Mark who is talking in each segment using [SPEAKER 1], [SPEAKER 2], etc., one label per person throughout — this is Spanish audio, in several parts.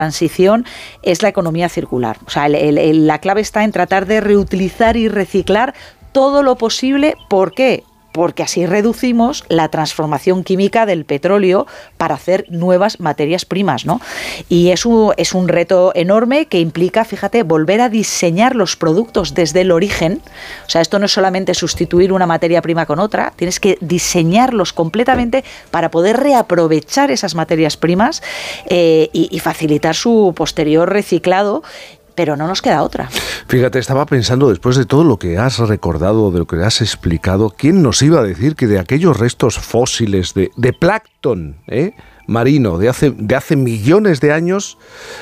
[SPEAKER 1] transición es la economía circular. O sea, la clave está en tratar de reutilizar y reciclar todo lo posible. ¿Por qué? Porque así reducimos la transformación química del petróleo para hacer nuevas materias primas, ¿no? Y es un reto enorme que implica, fíjate, volver a diseñar los productos desde el origen. O sea, esto no es solamente sustituir una materia prima con otra, tienes que diseñarlos completamente para poder reaprovechar esas materias primas y facilitar su posterior reciclado. Pero no nos queda otra.
[SPEAKER 2] Fíjate, estaba pensando, después de todo lo que has recordado, de lo que has explicado, ¿quién nos iba a decir que de aquellos restos fósiles de plancton marino de hace millones de años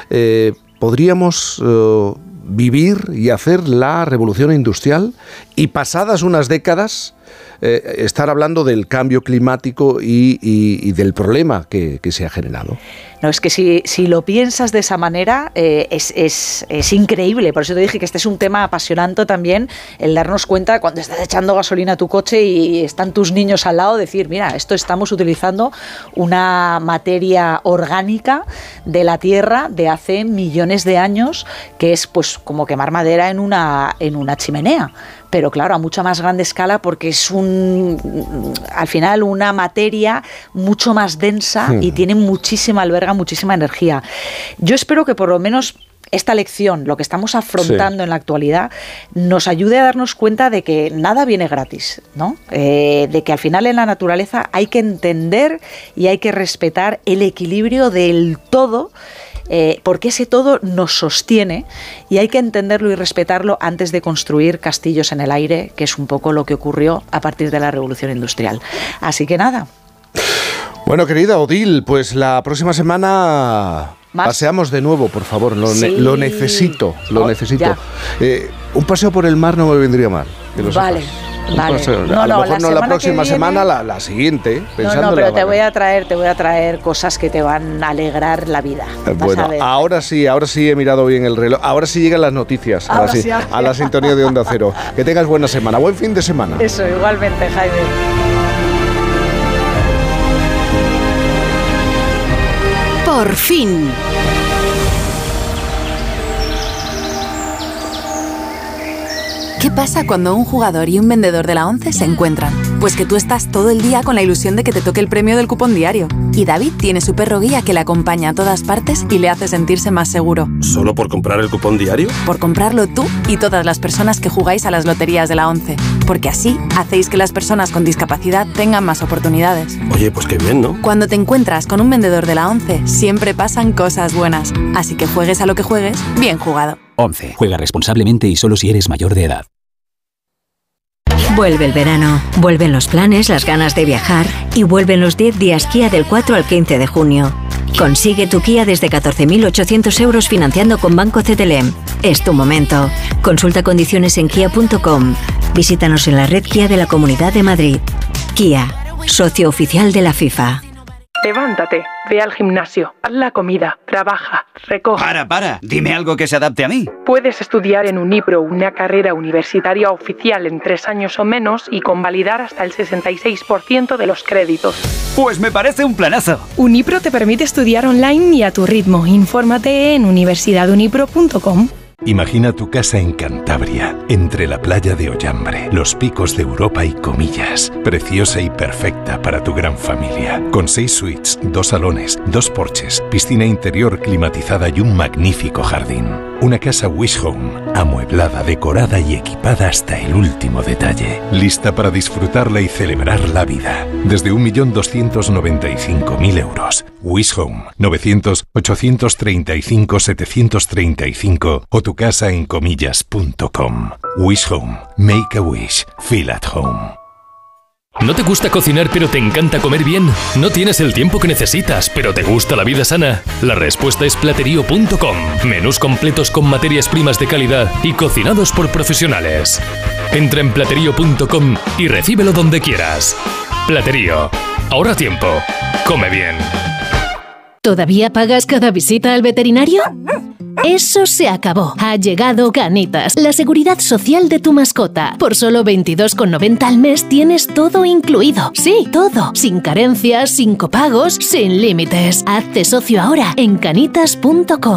[SPEAKER 2] podríamos vivir y hacer la revolución industrial y pasadas unas décadas estar hablando del cambio climático y del problema que se ha generado?
[SPEAKER 1] No, es que si lo piensas de esa manera es increíble. Por eso te dije que este es un tema apasionante también, el darnos cuenta cuando estás echando gasolina a tu coche y están tus niños al lado, decir, mira, esto estamos utilizando una materia orgánica de la Tierra de hace millones de años, que es pues como quemar madera en una chimenea. Pero claro, a mucha más grande escala, porque es al final una materia mucho más densa y tiene alberga muchísima energía. Yo espero que por lo menos esta lección, lo que estamos afrontando en la actualidad, nos ayude a darnos cuenta de que nada viene gratis, ¿no? De que al final en la naturaleza hay que entender y hay que respetar el equilibrio del todo, porque ese todo nos sostiene y hay que entenderlo y respetarlo antes de construir castillos en el aire, que es un poco lo que ocurrió a partir de la Revolución Industrial. Así que nada.
[SPEAKER 2] Bueno, querida Odile, pues la próxima semana paseamos de nuevo, por favor. Lo necesito. Un paseo por el mar no me vendría mal.
[SPEAKER 1] Vale. Vale.
[SPEAKER 2] A lo mejor no la próxima semana, la siguiente.
[SPEAKER 1] No, pero te voy a traer cosas que te van a alegrar la vida.
[SPEAKER 2] Bueno, ahora sí he mirado bien el reloj. Ahora sí llegan las noticias a la sintonía de Onda Cero. Que tengas buena semana, buen fin de semana.
[SPEAKER 1] Eso, igualmente, Jaime.
[SPEAKER 3] Por fin. ¿Qué pasa cuando un jugador y un vendedor de la ONCE se encuentran? Pues que tú estás todo el día con la ilusión de que te toque el premio del cupón diario. Y David tiene su perro guía que le acompaña a todas partes y le hace sentirse más seguro.
[SPEAKER 4] ¿Solo por comprar el cupón diario?
[SPEAKER 3] Por comprarlo tú y todas las personas que jugáis a las loterías de la ONCE. Porque así hacéis que las personas con discapacidad tengan más oportunidades.
[SPEAKER 4] Oye, pues qué bien, ¿no?
[SPEAKER 3] Cuando te encuentras con un vendedor de la ONCE, siempre pasan cosas buenas. Así que juegues a lo que juegues, bien jugado.
[SPEAKER 5] ONCE. Juega responsablemente y solo si eres mayor de edad.
[SPEAKER 6] Vuelve el verano, vuelven los planes, las ganas de viajar y vuelven los 10 días Kia del 4 al 15 de junio. Consigue tu Kia desde 14.800 euros financiando con Banco CTLM. Es tu momento. Consulta condiciones en kia.com. Visítanos en la red Kia de la Comunidad de Madrid. Kia, socio oficial de la FIFA.
[SPEAKER 7] Levántate, ve al gimnasio, haz la comida, trabaja, recoge.
[SPEAKER 8] Para, dime algo que se adapte a mí.
[SPEAKER 7] Puedes estudiar en Unipro, una carrera universitaria oficial en 3 años o menos y convalidar hasta el 66% de los créditos.
[SPEAKER 8] Pues me parece un planazo.
[SPEAKER 7] Unipro te permite estudiar online y a tu ritmo. Infórmate en universidadunipro.com.
[SPEAKER 9] Imagina tu casa en Cantabria, entre la playa de Ollambre, los picos de Europa y Comillas. Preciosa y perfecta para tu gran familia. Con 6 suites, 2 salones, 2 porches, piscina interior climatizada y un magnífico jardín. Una casa Wish Home, amueblada, decorada y equipada hasta el último detalle. Lista para disfrutarla y celebrar la vida. Desde 1.295.000 euros. Wish Home, 900-835-735 o tu casa en comillas.com. Wish Home. Make a wish. Feel at home.
[SPEAKER 10] ¿No te gusta cocinar pero te encanta comer bien? ¿No tienes el tiempo que necesitas pero te gusta la vida sana? La respuesta es Platerío.com. Menús completos con materias primas de calidad y cocinados por profesionales. Entra en Platerío.com y recíbelo donde quieras. Platerío. Ahorra tiempo. Come bien.
[SPEAKER 11] ¿Todavía pagas cada visita al veterinario? Eso se acabó. Ha llegado Canitas, la seguridad social de tu mascota. Por solo 22,90 al mes tienes todo incluido. Sí, todo. Sin carencias, sin copagos, sin límites. Hazte socio ahora en canitas.com.